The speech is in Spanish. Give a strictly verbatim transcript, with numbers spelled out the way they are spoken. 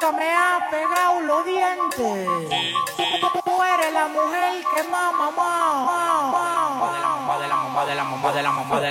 nunca me has pegado los dientes. Tú eres la mujer que mama, mama, mama. Mamá de la mamá de la mamá de la mamá de la mamá de